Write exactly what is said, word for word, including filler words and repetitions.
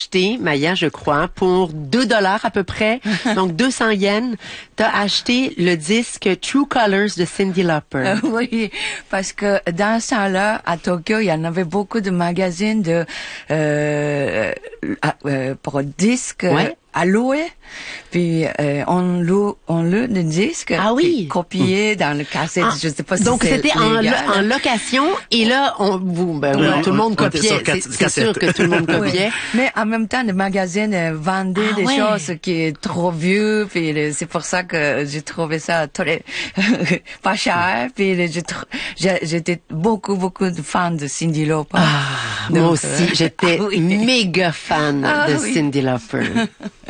acheté, Maya, je crois, pour deux dollars à peu près, donc deux cents yens, t'as acheté le disque True Colors de Cyndi Lauper. Euh, oui, parce que dans ce temps-là, à Tokyo, il y en avait beaucoup de magazines de euh, euh, pour disques Ouais. à louer. Puis euh, on loue on loue des disques Ah oui. puis copiés dans le cassette. Ah, Je sais pas si donc c'est c'était en, légal, lo- en hein. location et là on vous ben, oui, Ouais, tout le monde on était copiait, sur quatre- c'est c'est cassette. sûr que tout le monde Oui. copiait. Mais en même temps, les magazines euh, vendaient Ah des ouais. choses qui est trop vieux, puis le- c'est pour ça que j'ai trouvé ça très pas cher. Puis le- j'ai tr- j'ai- j'étais beaucoup beaucoup de fan de Cyndi Lauper. Ah, moi Donc, aussi, euh, j'étais ah oui. méga fan Ah de oui. Cyndi Lauper.